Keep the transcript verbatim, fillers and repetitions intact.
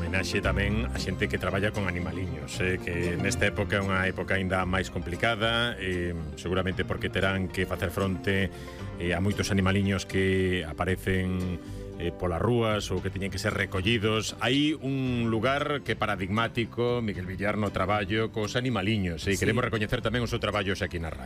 homenaxe tamén a xente que traballa con animaliños, eh, que nesta época é unha época aínda máis complicada, eh, seguramente porque terán que facer fronte eh, a moitos animaliños que aparecen eh, polas rúas ou que teñen que ser recollidos. Hai un lugar que é paradigmático, Miguel Villar, no traballo cos animaliños, e eh, sí. Queremos recoñecer tamén o seu traballo aquí na radio.